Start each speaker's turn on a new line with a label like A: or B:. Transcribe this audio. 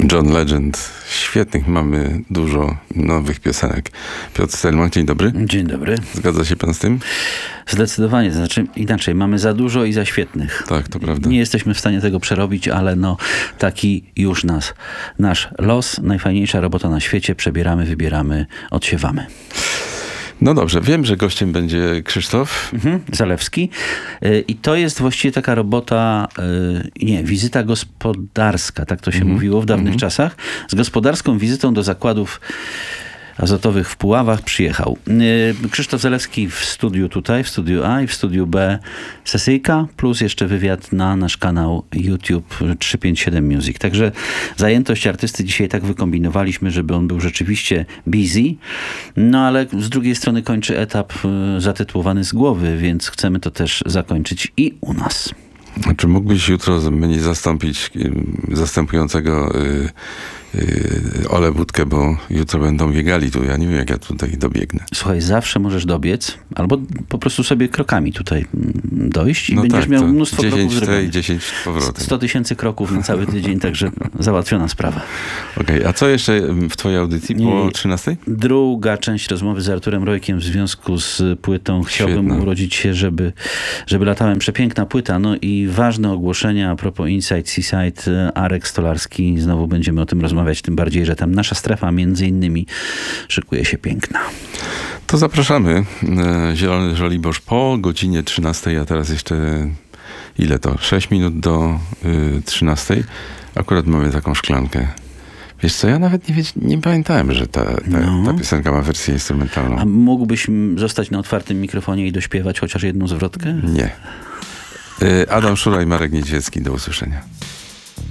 A: John Legend. Świetnych mamy dużo nowych piosenek. Piotr Stelmach, dzień dobry.
B: Dzień dobry.
A: Zgadza się pan z tym?
B: Zdecydowanie. To znaczy inaczej, mamy za dużo i za świetnych.
A: Tak, to prawda.
B: Nie jesteśmy w stanie tego przerobić, ale taki już nasz los. Najfajniejsza robota na świecie. Przebieramy, wybieramy, odsiewamy.
A: No dobrze, wiem, że gościem będzie Krzysztof
B: Zalewski. I to jest właściwie taka robota, wizyta gospodarska, tak to się mówiło w dawnych czasach. Z gospodarską wizytą do zakładów azotowych w Puławach przyjechał Krzysztof Zalewski w studiu tutaj, w studiu A i w studiu B sesyjka, plus jeszcze wywiad na nasz kanał YouTube 357 Music. Także zajętość artysty dzisiaj tak wykombinowaliśmy, żeby on był rzeczywiście busy, no ale z drugiej strony kończy etap zatytułowany Z głowy, więc chcemy to też zakończyć i u nas.
A: Czy mógłbyś jutro mnie zastąpić zastępującego Ole Budkę, bo jutro będą biegali tu. Ja nie wiem, jak ja tutaj dobiegnę.
B: Słuchaj, zawsze możesz dobiec, albo po prostu sobie krokami tutaj dojść i będziesz
A: tak,
B: miał mnóstwo
A: 10
B: kroków zrobionych.
A: 10 z powrotem.
B: 100 000 kroków na cały tydzień, także załatwiona sprawa.
A: Okej, a co jeszcze w twojej audycji po 13?
B: Druga część rozmowy z Arturem Rojkiem w związku z płytą. Chciałbym
A: Świetna.
B: urodzić się, żeby latałem. Przepiękna płyta. No i ważne ogłoszenia a propos Inside Seaside. Arek Stolarski. Znowu będziemy o tym rozmawiać, tym bardziej, że tam nasza strefa między innymi szykuje się piękna.
A: To zapraszamy. Zielony Żoliborz po godzinie 13, a teraz jeszcze ile to? 6 minut do 13. Akurat mamy taką szklankę. Wiesz co, ja nawet nie pamiętałem, że ta piosenka ma wersję instrumentalną.
B: A mógłbyś zostać na otwartym mikrofonie i dośpiewać chociaż jedną zwrotkę?
A: Nie. Adam Szura i Marek Niedźwiecki. Do usłyszenia.